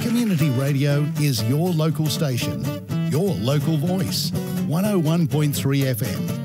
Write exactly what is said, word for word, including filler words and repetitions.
Community Radio is your local station, your local voice. one oh one point three F M.